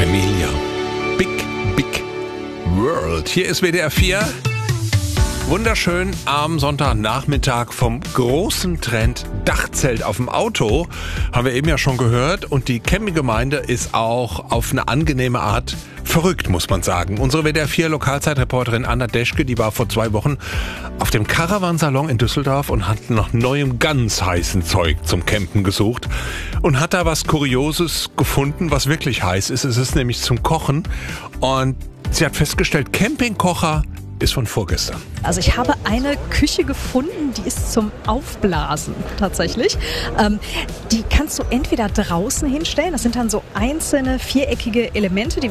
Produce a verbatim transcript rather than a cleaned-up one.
Emilia. Big, big world. Hier ist W D R vier. Wunderschön am Sonntagnachmittag vom großen Trend Dachzelt auf dem Auto. Haben wir eben ja schon gehört. Und die Campinggemeinde ist auch auf eine angenehme Art verrückt, muss man sagen. Unsere W D R vier Lokalzeitreporterin Anna Deschke, die war vor zwei Wochen auf dem Caravansalon in Düsseldorf und hat nach neuem, ganz heißen Zeug zum Campen gesucht und hat da was Kurioses gefunden, was wirklich heiß ist. Es ist nämlich zum Kochen und sie hat festgestellt, Campingkocher ist von vorgestern. Also ich habe eine Küche gefunden, die ist zum Aufblasen tatsächlich. Ähm, die kannst du entweder draußen hinstellen, das sind dann so einzelne viereckige Elemente, die